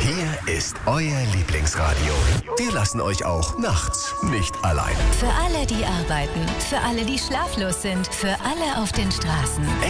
Hier ist euer Lieblingsradio. Wir lassen euch auch nachts nicht allein. Für alle, die arbeiten, für alle, die schlaflos sind, für alle auf den Straßen.